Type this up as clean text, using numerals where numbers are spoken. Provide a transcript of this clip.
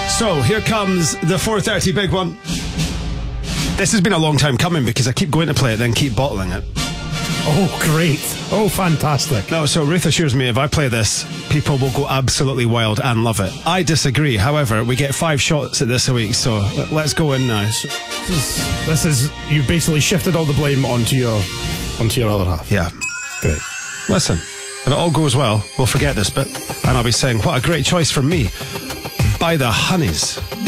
So here comes the 4:30 big one. This has been a long time coming because I keep going to play it, then keep bottling it. Oh, great. Oh, fantastic. No, so Ruth assures me if I play this, people will go absolutely wild and love it. I disagree. However, we get 5 shots at this a week, so let's go in now. This is you've basically shifted all the blame onto your other half. Yeah. Great. Listen, if it all goes well, we'll forget this bit, and I'll be saying, what a great choice from me. By the Honeys.